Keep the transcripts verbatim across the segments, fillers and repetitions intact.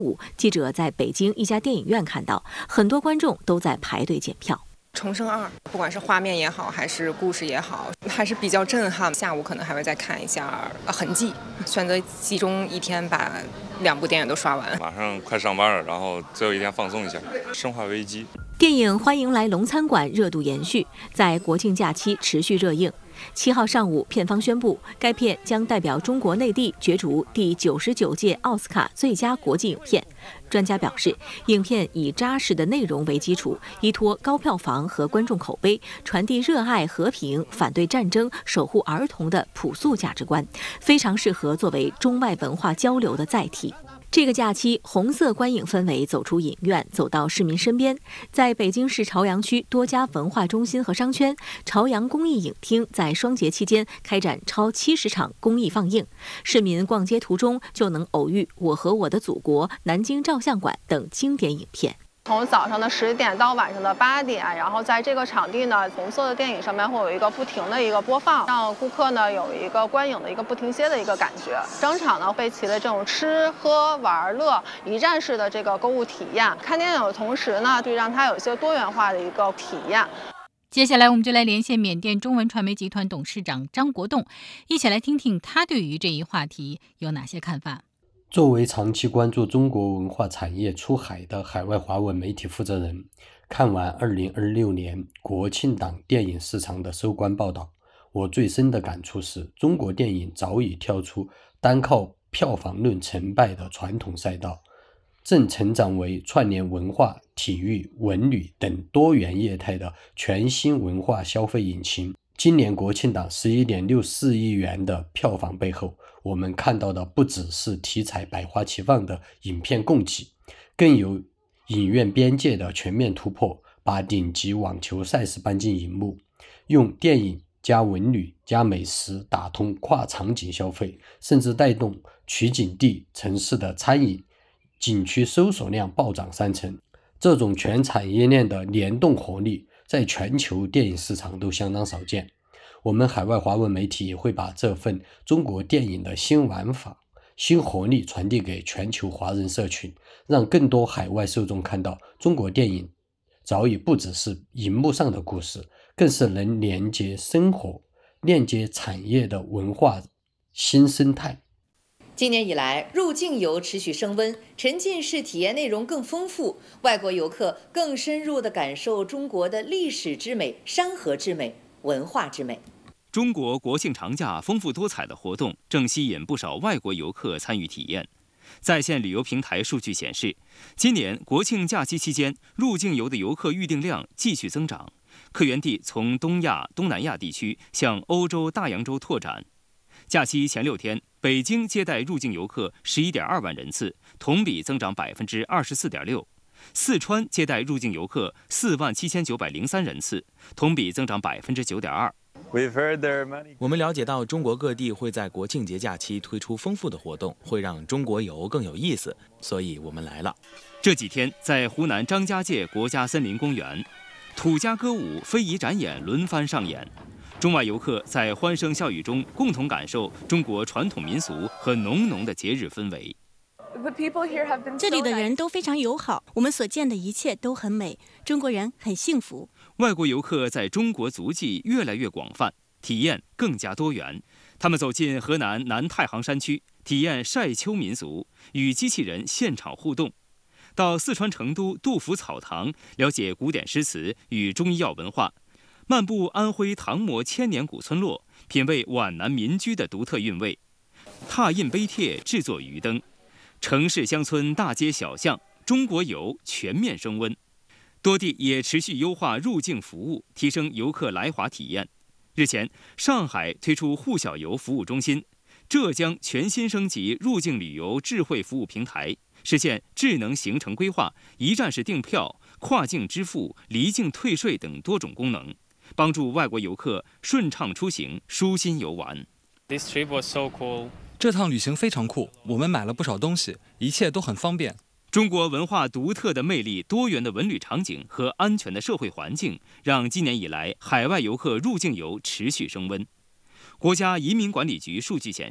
记者在北京一家电影院看到，很多观众都在排队检票。 重生二，不管是画面也好，还是故事也好，还是比较震撼。下午可能还会再看一下《痕迹》，选择集中一天把两部电影都刷完。 马上快上班了，然后最后一天放松一下，《生化危机》。 电影《欢迎来龙餐馆》热度延续，在国庆假期持续热映。七号上午，片方宣布，该片将代表中国内地角逐第九十九届奥斯卡最佳国际影片。专家表示，影片以扎实的内容为基础，依托高票房和观众口碑，传递热爱和平、反对战争、守护儿童的朴素价值观，非常适合作为中外文化交流的载体。这个假期，红色观影氛围走出影院，走到市民身边。在北京市朝阳区多家文化中心和商圈，朝阳公益影厅在双节期间开展超七十场公益放映，市民逛街途中就能偶遇《我和我的祖国》《南京照相馆》等经典影片。 从早上的十点到晚上的八点，然后在这个场地呢，红色的电影上面会有一个不停的一个播放，让顾客呢有一个观影的一个不停歇的一个感觉。整场呢备齐了这种吃喝玩乐一站式的这个购物体验，看电影的同时呢，就让它有一些多元化的一个体验。 接下来我们就来连线缅甸中文传媒集团董事长张国栋，一起来听听他对于这一话题有哪些看法。 作为长期关注中国文化产业出海的海外华文媒体负责人，看完二零二六年国庆档电影市场的收官报道，我最深的感触是，中国电影早已跳出单靠票房论成败的传统赛道，正成长为串联文化、体育、文旅等多元业态的全新文化消费引擎。今年国庆档 十一点六四亿元的票房背后，我们看到的不只是题材百花齐放的影片供给，更有影院边界的全面突破，把顶级网球赛事搬进荧幕，用电影加文旅加美食打通跨场景消费，甚至带动取景地城市的餐饮景区搜索量暴涨三成。这种全产业链的联动活力在全球电影市场都相当少见。我们海外华文媒体也会把这份中国电影的新玩法、新活力传递给全球华人社群，让更多海外受众看到中国电影早已不只是荧幕上的故事，更是能连接生活、链接产业的文化新生态。 今年以来，入境游持续升温，沉浸式体验内容更丰富，外国游客更深入地感受中国的历史之美、山河之美、文化之美。 中国国庆长假丰富多彩的活动正吸引不少外国游客参与体验。在线旅游平台数据显示，今年国庆假期期间，入境游的游客预订量继续增长，客源地从东亚、东南亚地区向欧洲、大洋洲拓展。假期前六天，北京接待入境游客 十一点二万人次，同比增长 百分之二十四点六。四川接待入境游客 四万七千九百零三人次，同比增长 百分之九点二。 我们了解到，中国各地会在国庆节假期推出丰富的活动，会让中国游更有意思，所以我们来了。 这几天，在湖南张家界国家森林公园，土家歌舞、非遗展演轮番上演，中外游客在欢声笑语中共同感受中国传统民俗和浓浓的节日氛围。 这里的人都非常友好，我们所见的一切都很美，中国人很幸福。 外国游客在中国足迹越来越广泛，体验更加多元。他们走进河南南太行山区，体验晒秋民俗，与机器人现场互动；到四川成都杜甫草堂，了解古典诗词与中医药文化；漫步安徽唐磨千年古村落，品味皖南民居的独特韵味；拓印碑帖，制作鱼灯。城市乡村大街小巷，中国游全面升温。多地也持续优化入境服务，提升游客来华体验。日前，上海推出沪小游服务中心，浙江全新升级入境旅游智慧服务平台，实现智能行程规划、一站式订票、跨境支付、离境退税等多种功能，帮助外国游客顺畅出行、舒心游玩。 This trip was so cool. 这趟旅行非常酷，我们买了不少东西，一切都很方便。 中国文化独特的魅力、多元的文旅场景和安全的社会环境，让今年以来海外游客入境游持续升温。国家移民管理局数据显示，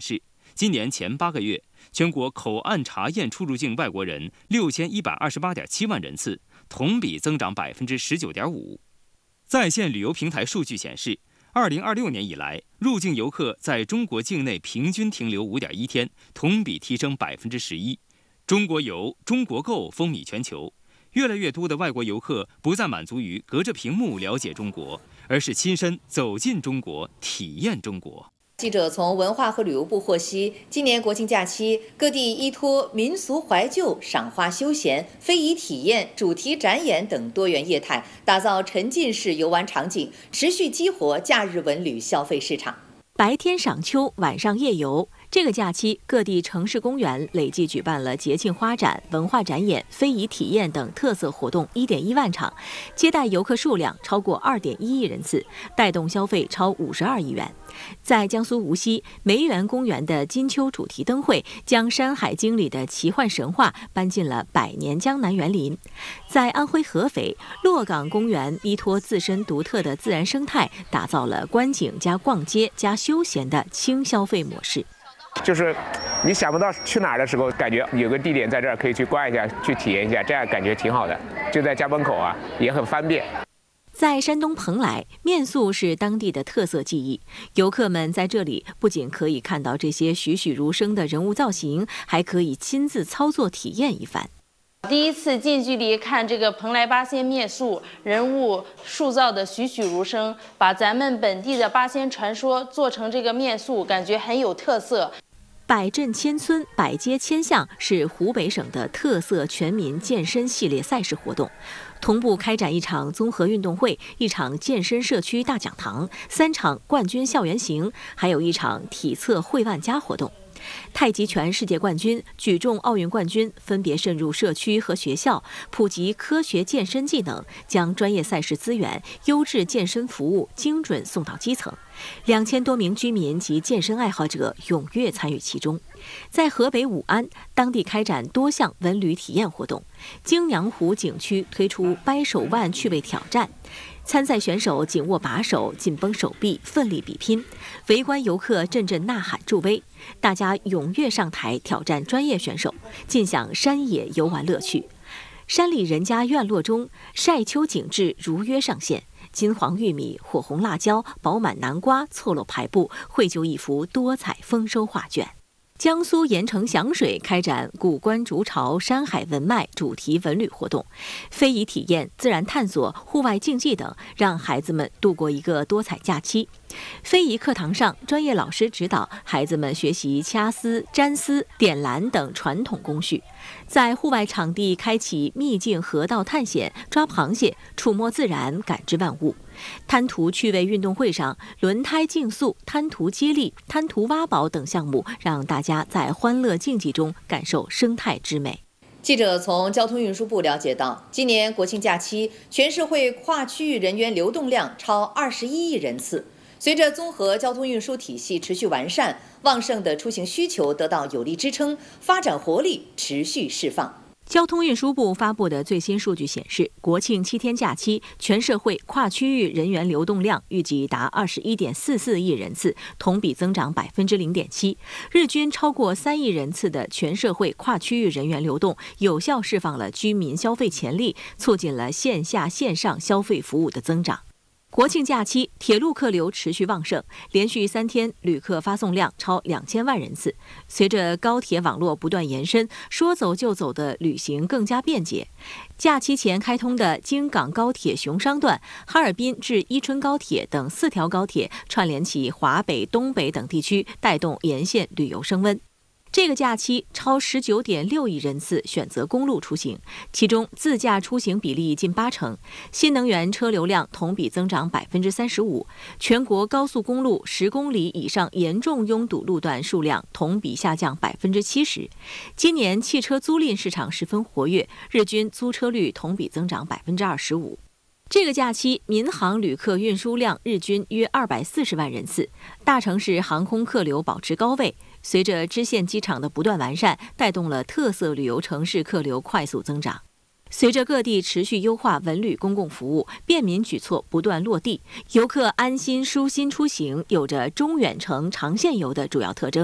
今年前八个月，全国口岸查验出入境外国人六千一百二十八点七万人次，同比增长百分之十九点五。在线旅游平台数据显示，二零二六年以来，入境游客在中国境内平均停留五点一天，同比提升百分之十一。中国游、中国购风靡全球，越来越多的外国游客不再满足于隔着屏幕了解中国，而是亲身走进中国，体验中国。 记者从文化和旅游部获悉，今年国庆假期，各地依托民俗怀旧、赏花休闲、非遗体验、主题展演等多元业态，打造沉浸式游玩场景，持续激活假日文旅消费市场。 白天赏秋，晚上夜游。这个假期，各地城市公园累计举办了节庆花展、文化展演、非遗体验等特色活动一点一万场，接待游客数量超过二点一亿人次，带动消费超五十二亿元。在江苏无锡梅园公园的金秋主题灯会，将《山海经》里的奇幻神话搬进了百年江南园林。在安徽合肥洛港公园，依托自身独特的自然生态，打造了观景加逛街加休闲的轻消费模式。 就是你想不到去哪儿的时候，感觉有个地点在这儿可以去逛一下，去体验一下，这样感觉挺好的。就在家门口啊，也很方便。 在山东蓬莱，面塑是当地的特色技艺。游客们在这里不仅可以看到这些栩栩如生的人物造型，还可以亲自操作体验一番。 第一次近距离看这个蓬莱八仙面塑，人物塑造的栩栩如生，把咱们本地的八仙传说做成这个面塑，感觉很有特色。 百镇千村，百街千巷是湖北省的特色全民健身系列赛事活动，同步开展一场综合运动会、一场健身社区大讲堂、三场冠军校园行，还有一场体测会万家活动。太极拳世界冠军、举重奥运冠军分别渗入社区和学校，普及科学健身技能，将专业赛事资源、优质健身服务精准送到基层。两千多名居民及健身爱好者踊跃参与其中。在河北武安，当地开展多项文旅体验活动，京娘湖景区推出掰手腕趣味挑战。参赛选手紧握把手，紧绷手臂，奋力比拼；围观游客阵阵呐喊助威，大家踊跃上台挑战专业选手，尽享山野游玩乐趣。山里人家院落中，晒秋景致如约上线，金黄玉米、火红辣椒、饱满南瓜错落排布，绘就一幅多彩丰收画卷。江苏盐城响水开展古关竹巢、山海文脉主题文旅活动，非遗体验、自然探索、户外竞技等，让孩子们度过一个多彩假期。非遗课堂上，专业老师指导孩子们学习掐丝、粘丝、点蓝等传统工序。在户外场地开启秘境河道探险、抓螃蟹、触摸自然、感知万物。滩涂趣味运动会上，轮胎竞速、滩涂接力、滩涂挖宝等项目，让大家在欢乐竞技中感受生态之美。 记者从交通运输部了解到，今年国庆假期，全社会跨区域人员流动量超二十一亿人次。随着综合交通运输体系持续完善，旺盛的出行需求得到有力支撑，发展活力持续释放。 交通运输部发布的最新数据显示，国庆七天假期，全社会跨区域人员流动量预计达二十一点四四亿人次，同比增长百分之零点七。日均超过三亿人次的全社会跨区域人员流动，有效释放了居民消费潜力，促进了线下线上消费服务的增长。国庆假期，铁路客流持续旺盛，连续三天旅客发送量超两千万人次。随着高铁网络不断延伸，说走就走的旅行更加便捷。假期前开通的京港高铁熊商段、哈尔滨至伊春高铁等四条高铁串联起华北、东北等地区，带动沿线旅游升温。这个假期，超十九点六亿人次选择公路出行，其中自驾出行比例近八成，新能源车流量同比增长百分之三十五，全国高速公路十公里以上严重拥堵路段数量同比下降百分之七十。今年汽车租赁市场十分活跃，日均租车率同比增长百分之二十五。这个假期，民航旅客运输量日均约二百四十万人次，大城市航空客流保持高位。随着支线机场的不断完善，带动了特色旅游城市客流快速增长。随着各地持续优化文旅公共服务，便民举措不断落地，游客安心舒心出行有着中远程长线游的主要特征。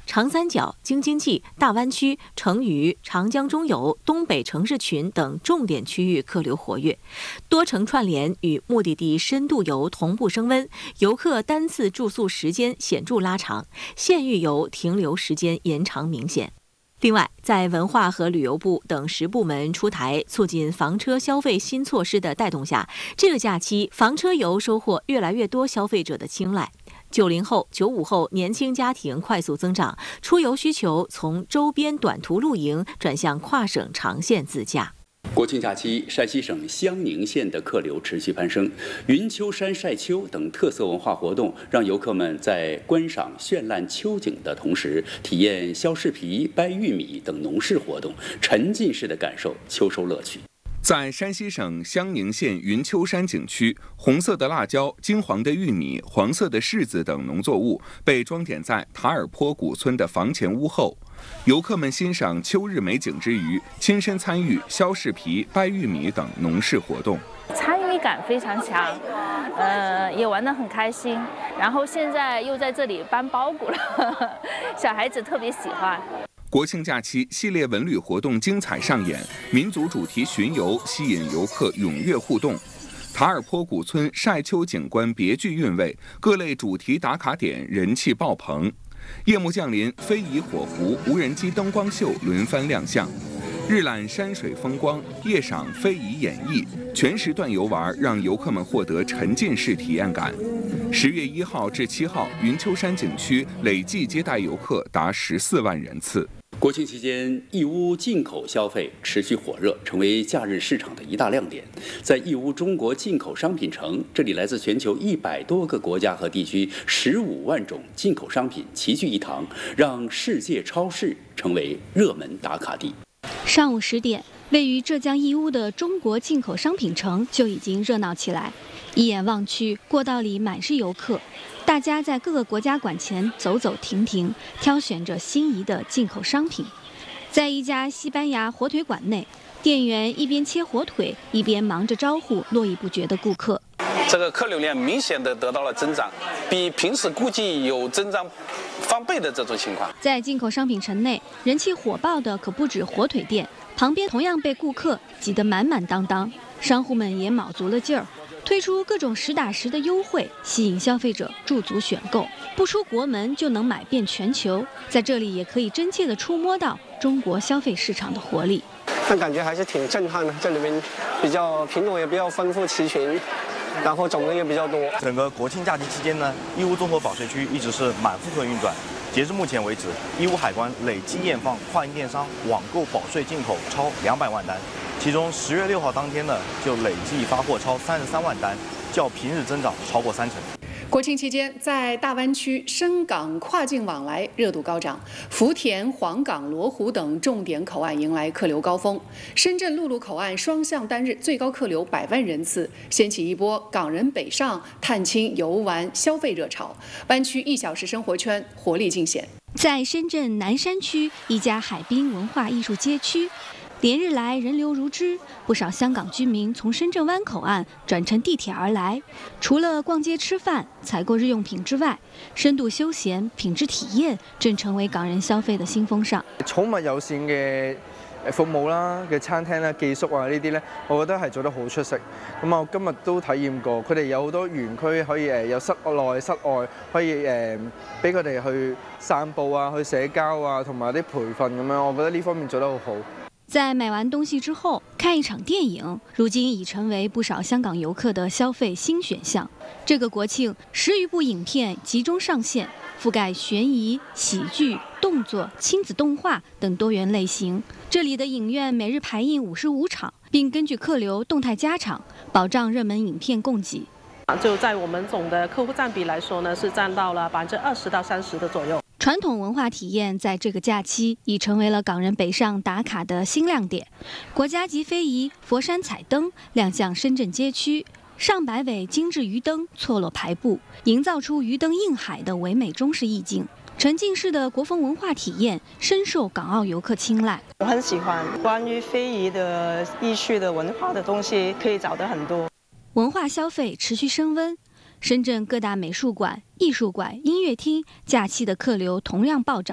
长三角、京津冀、大湾区、成渝、长江中游、东北城市群等重点区域客流活跃，多城串联与目的地深度游同步升温，游客单次住宿时间显著拉长，县域游停留时间延长明显。另外，在文化和旅游部等十部门出台促进房车消费新措施的带动下，这个假期房车游收获越来越多消费者的青睐。九零后、九五后年轻家庭快速增长，出游需求从周边短途露营转向跨省长线自驾。 国庆假期，山西省襄宁县的客流持续攀升，云丘山晒秋等特色文化活动让游客们在观赏绚烂秋景的同时，体验削柿皮、掰玉米等农事活动，沉浸式的感受秋收乐趣。 在山西省襄宁县云丘山景区，红色的辣椒、金黄的玉米、黄色的柿子等农作物被装点在塔尔坡古村的房前屋后。游客们欣赏秋日美景之余，亲身参与削柿皮、掰玉米等农事活动， 参与感非常强，呃，也玩得很开心。然后现在又在这里搬包谷了，呵呵，小孩子特别喜欢。 国庆假期系列文旅活动精彩上演，民族主题巡游吸引游客踊跃互动。塔尔坡古村晒秋景观别具韵味，各类主题打卡点人气爆棚。夜幕降临，非遗火狐、无人机灯光秀轮番亮相，日览山水风光，夜赏非遗演绎，全时段游玩让游客们获得沉浸式体验感。十月一号至七号，云丘山景区累计接待游客达十四万人次。 国庆期间，义乌进口消费持续火热，成为假日市场的一大亮点。在义乌中国进口商品城，这里来自全球一百多个国家和地区十五万种进口商品齐聚一堂，让世界超市成为热门打卡地。 上午十点，位于浙江义乌的中国进口商品城就已经热闹起来。一眼望去，过道里满是游客，大家在各个国家馆前走走停停，挑选着心仪的进口商品。在一家西班牙火腿馆内，店员一边切火腿，一边忙着招呼络绎不绝的顾客。 这个客流量明显的得到了增长，比平时估计有增长翻倍的这种情况。 在进口商品城内，人气火爆的可不止火腿店，旁边同样被顾客挤得满满当当，商户们也卯足了劲儿。推出各种实打实的优惠，吸引消费者驻足选购，不出国门就能买遍全球。在这里也可以真切地触摸到中国消费市场的活力。 但感觉还是挺震撼的，这里面比较品种也比较丰富齐全，然后种类也比较多。 整个国庆假期期间呢，义乌综合保税区一直是满负荷运转。截至目前为止，义乌海关累计验放跨境电商网购保税进口超两百万单。其中十月六号当天呢，就累计发货超三十三万单，较平日增长超过三成。 国庆期间，在大湾区深港跨境往来热度高涨，福田、黄冈、罗湖等重点口岸迎来客流高峰。深圳陆路口岸双向单日最高客流百万人次，掀起一波港人北上探亲、游玩、消费热潮。湾区一小时生活圈活力尽显。 在深圳南山区一家海滨文化艺术街区，连日来人流如织，不少香港居民从深圳湾口岸转乘地铁而来。除了逛街吃饭、采购日用品之外，深度休閒、品質體驗正成為港人消費嘅新風尚。 寵物友善嘅服務啦、嘅餐廳啦、寄宿啊呢啲咧，我覺得係做得好出色。咁我今日都體驗過，佢哋有好多園區可以誒有室內、室外，可以誒俾佢哋去散步啊、去社交啊，同埋啲培訓咁樣，我覺得呢方面做得好好。 在買完東西之後，看一場電影，如今已成為不少香港遊客的消費新選項。這個國慶，十餘部影片集中上線，覆蓋懸疑、喜劇、動作、親子動畫等多元類型。這裡的影院每日排映五十五場，並根據客流動態加場，保障熱門影片供給。 就在我們總的客戶佔比來說呢，是佔到了百分之二十到三十的左右。 傳統文化體驗在這個假期已成為了港人北上打卡的新亮點。國家級非遺佛山彩燈亮相深圳街區，上百尾精緻魚燈錯落排布，營造出魚燈映海的唯美中式意境。沉浸式的國風文化體驗深受港澳遊客青睞。 我很喜歡關於非遺的藝術的文化的東西，可以找得很多。 文化消費持續升溫。深圳各大美術館、藝術館、音樂廳假期的客流同樣暴漲。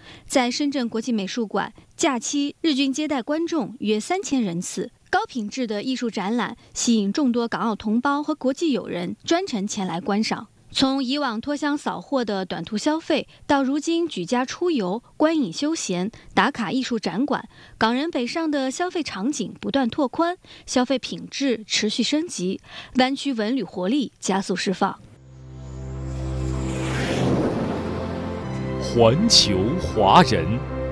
在深圳国际美术馆，假期日均接待观众约三千人次。高品质的艺术展览吸引众多港澳同胞和国际友人专程前来观赏。从以往脱箱扫货的短途消费，到如今举家出游、观影休闲、打卡艺术展馆，港人北上的消费场景不断拓宽，消费品质持续升级，湾区文旅活力加速释放。 环球华人，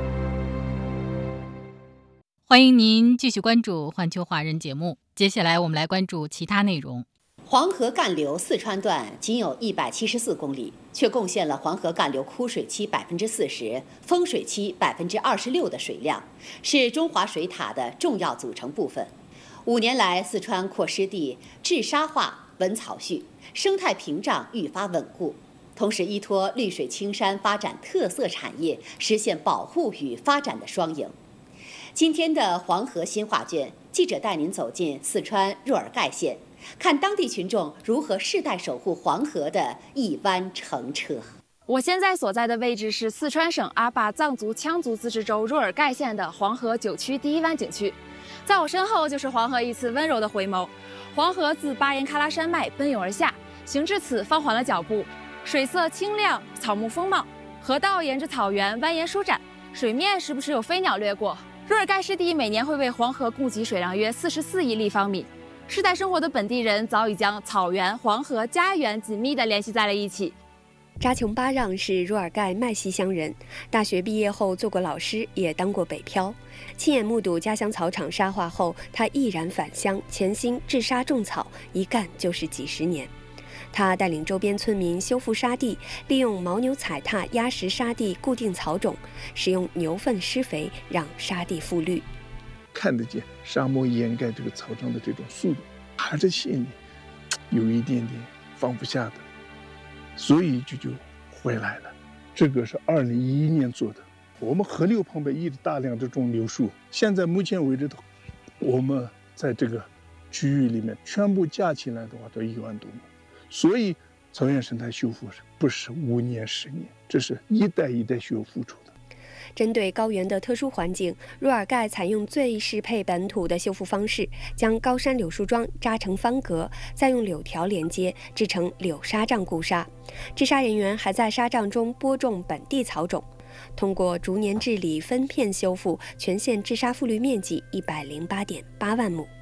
欢迎您继续关注环球华人节目。接下来我们来关注其他内容。 黄河干流四川段仅有一百七十四公里，却贡献了黄河干流枯水期百分之四十、丰水期百分之二十六的水量，是中华水塔的重要组成部分。五年来，四川扩湿地、治沙化、稳草蓄，生态屏障愈发稳固。同时，依托绿水青山发展特色产业，实现保护与发展的双赢。今天的黄河新画卷，记者带您走进四川若尔盖县，看当地群众如何世代守护黄河的一湾澄澈。 我现在所在的位置是四川省阿坝藏族羌族自治州若尔盖县的黄河九区第一湾景区，在我身后就是黄河一次温柔的回眸。黄河自巴颜喀拉山脉奔涌而下，行至此放缓了脚步，水色清亮，草木丰茂，河道沿着草原蜿蜒舒展，水面时不时有飞鸟掠过。若尔盖湿地每年会为黄河供给水量约四十四亿立方米。世代生活的本地人早已将草原、黄河、家园紧密地联系在了一起。 扎琼巴让是若尔盖麦西乡人，大学毕业后做过老师，也当过北漂。亲眼目睹家乡草场沙化后，他毅然返乡，潜心治沙种草，一干就是几十年。他带领周边村民修复沙地，利用牦牛踩踏压实沙地固定草种，使用牛粪施肥让沙地复绿。 看得见沙漠掩盖这个草场的这种速度，还是心里有一点点放不下的，所以就就回来了。这个是二零一一年做的。我们河流旁边一直大量这种柳树，现在目前为止的，我们在这个区域里面全部加起来的话都一万多亩。所以草原生态修复不是五年十年，这是一代一代需要付出的。 针对高原的特殊环境，若尔盖采用最适配本土的修复方式，将高山柳树桩扎成方格，再用柳条连接，制成柳沙障固沙。治沙人员还在沙障中播种本地草种。通过逐年治理、分片修复，全县治沙复绿面积一百零八点八万亩。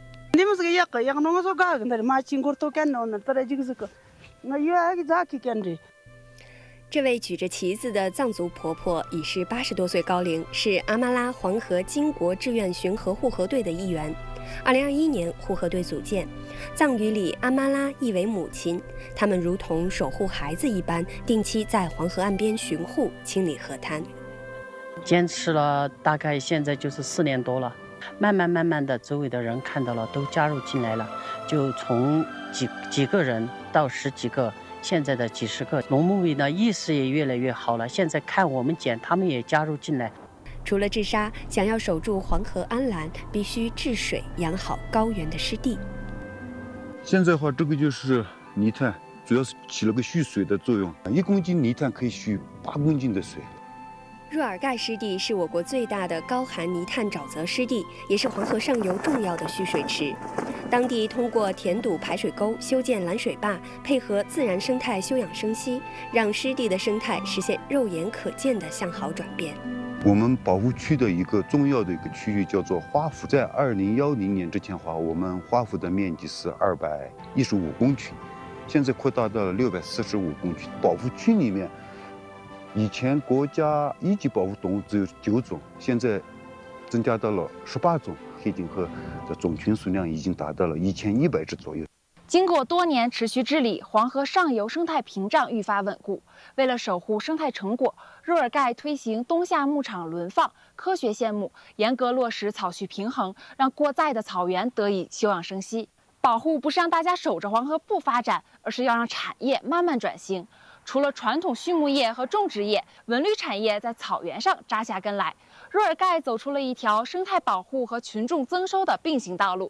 这位举着旗子的藏族婆婆已是八十多岁高龄，是阿玛拉黄河经国志愿巡河护河队的一员。二零二一年护河队组建，藏语里阿玛拉意为母亲，他们如同守护孩子一般，定期在黄河岸边巡护、清理河滩。 坚持了大概现在就是四年多了，慢慢慢慢的，周围的人看到了，都加入进来了，就从几几个人到十几个。现在的几十个农牧民的意识也越来越好了，现在看我们捡，他们也加入进来。 除了治沙，想要守住黄河安澜，必须治水，养好高原的湿地。 现在的话，这个就是泥炭，主要是起了个蓄水的作用，一公斤泥炭可以蓄八公斤的水。 若尔盖湿地是我国最大的高含泥炭沼泽湿地，也是黄河上游重要的蓄水池。当地通过填堵排水沟、修建拦水坝，配合自然生态休养生息，让湿地的生态实现肉眼可见的向好转变。 我们保护区的一个重要的一个区域叫做花府，在二零幺零年之前的话，我们花府的面积是二百一十五公顷，现在扩大到了六百四十五公顷。保护区里面，以前国家一级保护动物只有九种，现在增加到了十八种。黑颈鹤的种群数量已经达到了一千一百只左右。 经过多年持续治理，黄河上游生态屏障愈发稳固。为了守护生态成果，若尔盖推行冬夏牧场轮放、科学限牧，严格落实草蓄平衡，让过载的草原得以休养生息。保护不是让大家守着黄河不发展，而是要让产业慢慢转型。除了传统畜牧业和种植业，文旅产业在草原上扎下根来。若尔盖走出了一条生态保护和群众增收的并行道路。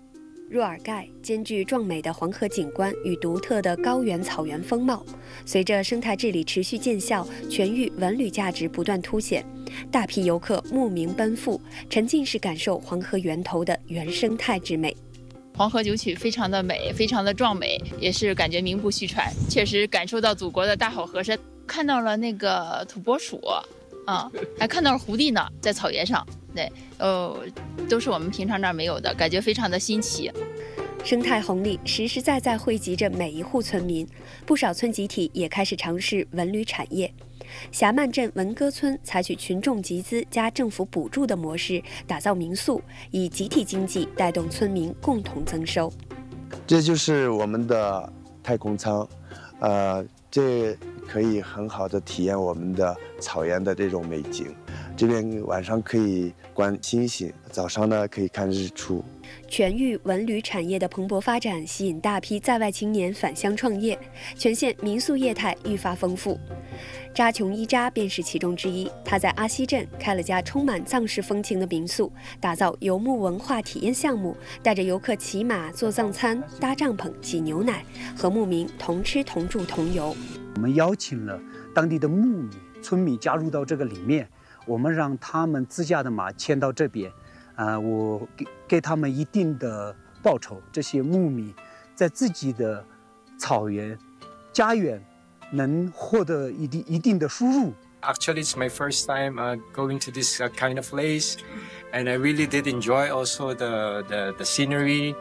若尔盖兼具壮美的黄河景观与独特的高原草原风貌，随着生态治理持续见效，全域文旅价值不断凸显，大批游客慕名奔赴，沉浸式感受黄河源头的原生态之美。 黄河九曲非常的美，非常的壮美，也是感觉名不虚传，确实感受到祖国的大好河山，看到了那个土拨鼠，啊，还看到了狐狸呢，在草原上。对，呃，都是我们平常这儿没有的，感觉非常的新奇。 生态红利实实在在惠及着每一户村民，不少村集体也开始尝试文旅产业。霞曼镇文歌村采取群众集资加政府补助的模式，打造民宿，以集体经济带动村民共同增收。 这就是我们的太空舱，呃，这可以很好的体验我们的草原的这种美景。这边晚上可以观星星，早上呢可以看日出。 全域文旅产业的蓬勃发展，吸引大批在外青年返乡创业，全县民宿业态愈发丰富。扎琼一扎便是其中之一，他在阿溪镇开了家充满藏式风情的民宿，打造游牧文化体验项目，带着游客骑马、做藏餐、搭帐篷、挤牛奶，和牧民同吃同住同游。 我们邀请了当地的牧民、村民加入到这个里面。我们让他们自家的马牵到这边，啊、呃，我给给他们一定的报酬。这些牧民在自己的草原、家园能获得一定一定的收入。 Actually, it's my first time uh, going to this uh, kind of place, and I really did enjoy also the the, the scenery,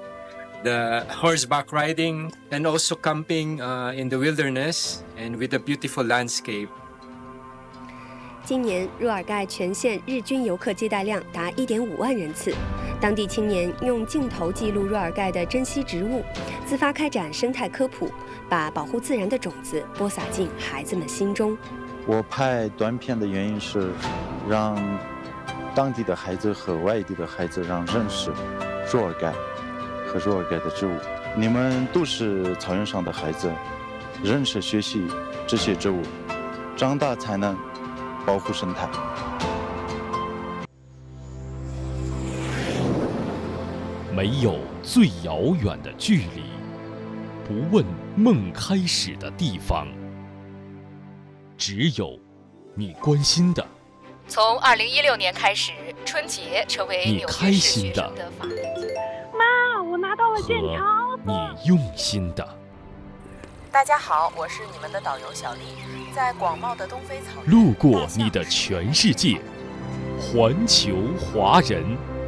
the horseback riding, and also camping uh, in the wilderness and with a beautiful landscape. 今年若尔盖全县日均游客接待量达一点五万人次，当地青年用镜头记录若尔盖的珍稀植物，自发开展生态科普，把保护自然的种子播撒进孩子们心中。 我拍短片的原因是让当地的孩子和外地的孩子让认识若尔盖和若尔盖的植物。你们都是草原上的孩子，认识学习这些植物，长大才能保护生态。 没有最遥远的距离，不问梦开始的地方，只有你关心的。 从二零一六年开始，春节成为你开心的。 妈，我拿到了剑桥。 你用心的。 大家好，我是你们的导游小丽，在广袤的东非草原， 路过你的全世界，环球华人。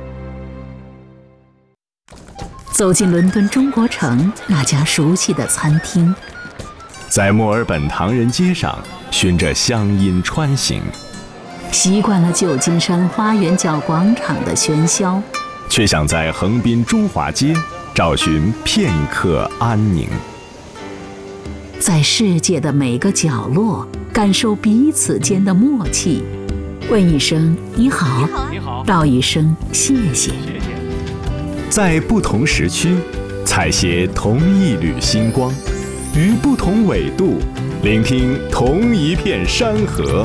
走进伦敦中国城那家熟悉的餐厅， 在墨尔本唐人街上循着乡音穿行， 习惯了旧金山花园角广场的喧嚣， 却想在横滨中华街找寻片刻安宁。 在世界的每个角落感受彼此间的默契，问一声你好， 你好， 道一声谢谢。 在不同时区采撷同一缕星光，于不同纬度聆听同一片山河。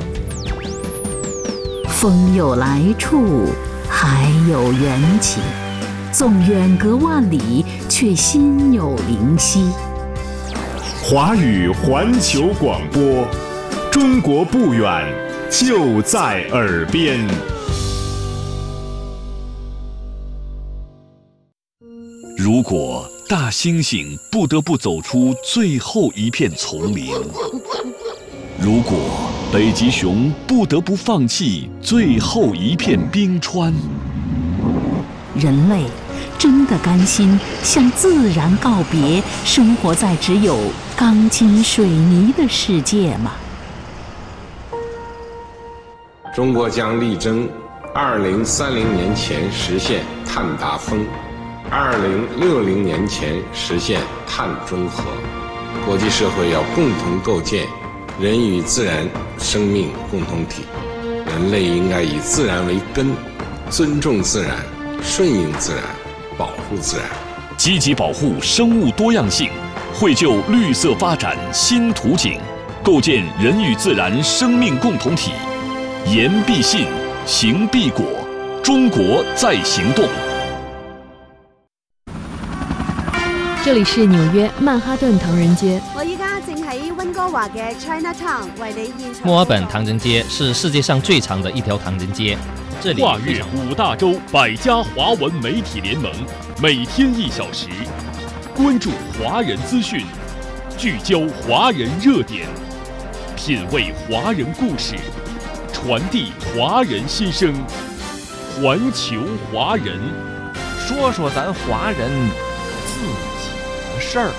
风有来处，海有缘起，纵远隔万里，却心有灵犀。 华语环球广播，中国不远，就在耳边。 如果大猩猩不得不走出最后一片丛林，如果北极熊不得不放弃最后一片冰川， 人类真的甘心向自然告别，生活在只有钢筋水泥的世界吗？ 中国将力争二零三零年前实现碳达峰，二零六零年前实现碳中和。国际社会要共同构建人与自然生命共同体，人类应该以自然为根，尊重自然，顺应自然，保护自然， 积极保护生物多样性，绘就绿色发展新图景，构建人与自然生命共同体。言必信，行必果，中国在行动。 这里是纽約曼哈頓唐人街。 我依家正喺溫哥華嘅 Chinatown 為你現場。 墨爾本唐人街是世界上最長的一條唐人街，這裡跨越五大洲百家華文媒體聯盟，每天一小時，關注華人資訊，聚焦華人熱點，品味華人故事，傳遞華人心聲，環球華人， 說說咱華人自己的事兒。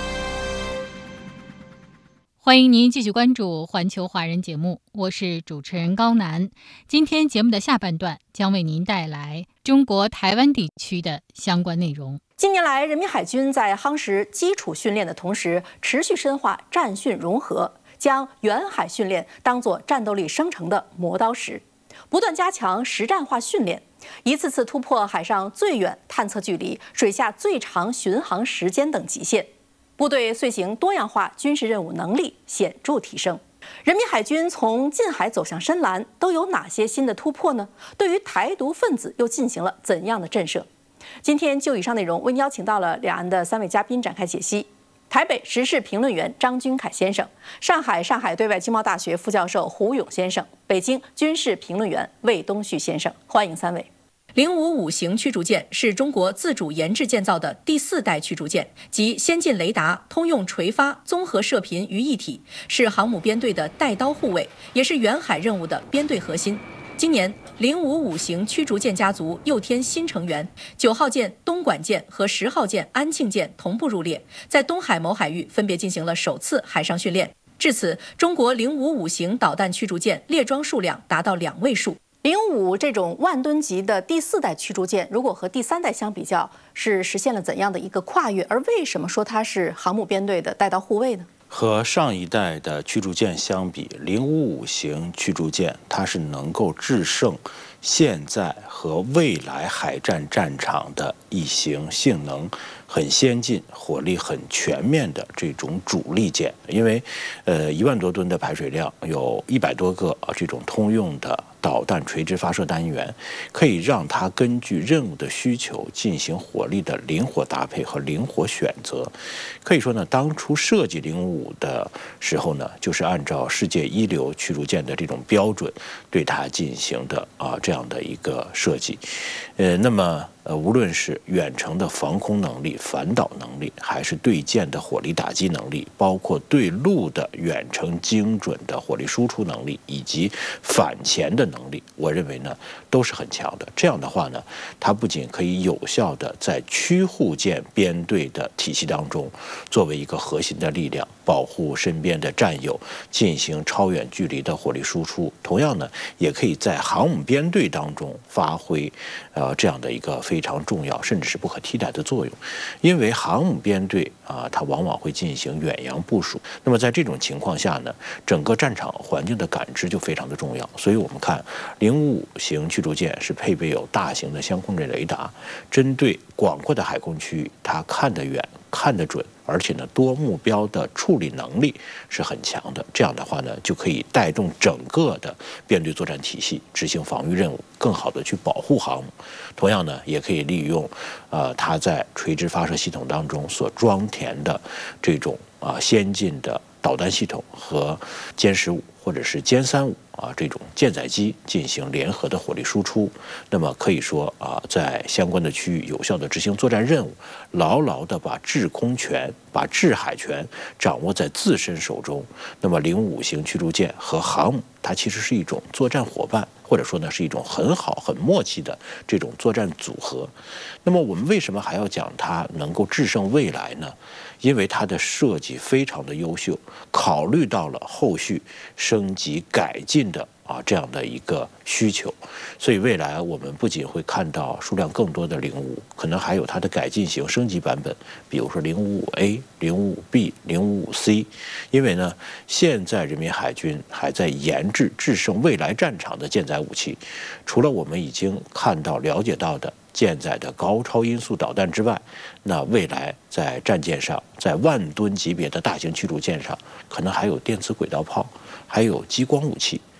歡迎您繼續關注環球華人節目，我是主持人高楠。今天節目的下半段將為您帶來中國台灣地區的相關內容。 近年來，人民海軍在夯實基礎訓練的同時，持續深化戰訓融合，將遠海訓練當作戰鬥力生成的磨刀石，不斷加強實戰化訓練，一次次突破海上最遠探測距離、水下最長巡航時間等極限。部隊遂行多樣化軍事任務能力顯著提升。人民海軍從近海走向深藍，都有哪些新的突破呢？對於台獨分子又進行了怎樣的震懾？今天就以上內容為您邀請到了兩岸的三位嘉賓展開解析。台北時事評論員張君凱先生，上海上海對外經貿大學副教授胡勇先生，北京軍事評論員魏東旭先生，歡迎三位。零五五型驅逐艦是中國自主研製建造的第四代驅逐艦，集先進雷達、通用垂發、綜合射頻於一體，是航母編隊的帶刀護衛，也是遠海任務的編隊核心。今年，零五五型驅逐艦家族又添新成員，九號艦東莞艦和十號艦安慶艦同步入列，在東海某海域分別進行了首次海上訓練。至此，中國零五五型導彈驅逐艦列裝數量達到兩位數。零五這種萬噸級的第四代驅逐艦，如果和第三代相比較，是實現了怎樣的一個跨越？而為什麼說它是航母編隊的帶刀護衛呢？ 和上一代的驅逐艦相比，零五五型驅逐艦它是能夠制勝現在和未來海戰戰場的一型性能很先進、火力很全面的這種主力艦。因為，呃，一萬多噸的排水量，有一百多個啊這種通用的導彈垂直發射單元，可以讓它根據任務的需求進行火力的靈活搭配和靈活選擇。可以說呢，當初設計零五五的時候呢，就是按照世界一流驅逐艦的這種標準對它進行的啊這樣的一個設計。呃，那麼呃，無論是遠程的防空能力、反導能力，還是對艦的火力打擊能力，包括對陸的遠程精準的火力輸出能力，以及反潛的能力，我認為呢都是很強的。這樣的話呢，它不僅可以有效的在驅護艦編隊的體系當中作為一個核心的力量，保護身邊的戰友，進行超遠距離的火力輸出。同樣呢，也可以在航母編隊當中發揮呃這樣的一個非常重要甚至是不可替代的作用。因為航母編隊啊，它往往會進行遠洋部署。那麼在這種情況下呢，整個戰場環境的感知就非常的重要。所以我們看零五五型驅逐艦是配備有大型的相控陣雷達，針對廣闊的海空區域，它看得遠、看得準，而且呢多目標的處理能力是很強的。這樣的話呢，就可以帶動整個的編隊作戰體系執行防禦任務，更好的去保護航母。同樣呢，也可以利用呃它在垂直發射系統當中所裝填的這種啊、呃、先進的導彈系統和殲十五或者是殲三五啊這種艦載機進行聯合的火力輸出。那麼可以說啊，在相關的區域有效的執行作戰任務，牢牢的把制空權、把制海權掌握在自身手中。那麼零五五型驅逐艦和航母，它其實是一種作戰夥伴，或者說呢是一種很好很默契的這種作戰組合。那麼我們為什麼還要講它能夠制勝未來呢？因為它的設計非常的優秀，考慮到了後續升級改進的啊這樣的一個需求，所以未來我們不僅會看到數量更多的零五五，可能還有它的改進型升級版本，比如說零五五 A、零五五 B、零五五 C。因為呢，現在人民海軍還在研製制勝未來戰場的艦載武器，除了我們已經看到了解到的艦載的高超音速導彈之外，那未來在戰艦上，在萬噸級別的大型驅逐艦上，可能還有電磁軌道炮，還有激光武器。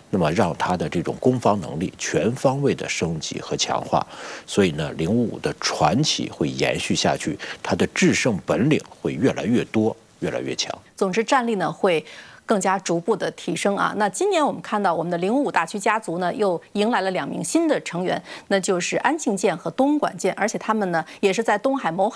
那么让它的这种攻防能力全方位的升级和强化。所以呢，零五五的传奇会延续下去，它的制胜本领会越来越多，越来越强。 总之，战力呢会更加逐步的提升啊。那今年我们看到我们的零五五大驱家族呢又迎来了两名新的成员，那就是安庆舰和东莞舰，而且他们呢也是在东海谋